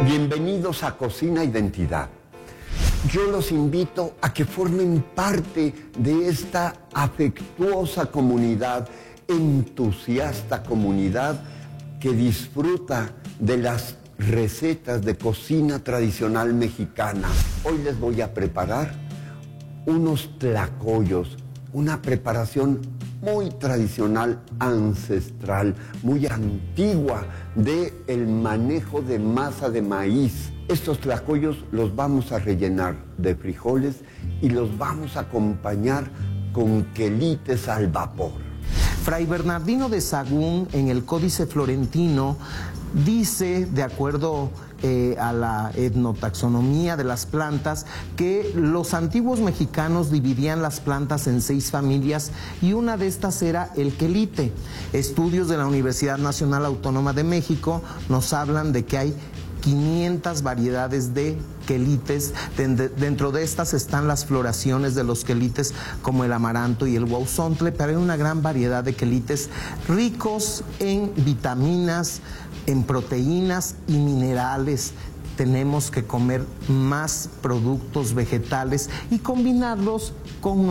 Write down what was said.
Bienvenidos a Cocina Identidad. Yo los invito a que formen parte de esta afectuosa comunidad, entusiasta comunidad que disfruta de las recetas de cocina tradicional mexicana. Hoy les voy a preparar unos tlacoyos, una preparación muy tradicional, ancestral, muy antigua del manejo de masa de maíz. Estos tlacoyos los vamos a rellenar de frijoles y los vamos a acompañar con quelites al vapor. Fray Bernardino de Sahagún, en el Códice Florentino, dice, de acuerdo a la etnotaxonomía de las plantas, que los antiguos mexicanos dividían las plantas en 6 familias y una de estas era el quelite. Estudios de la Universidad Nacional Autónoma de México nos hablan de que hay 500 variedades de quelites. Dentro de estas están las floraciones de los quelites como el amaranto y el huauzontle, pero hay una gran variedad de quelites ricos en vitaminas, en proteínas y minerales. Tenemos que comer más productos vegetales y combinarlos con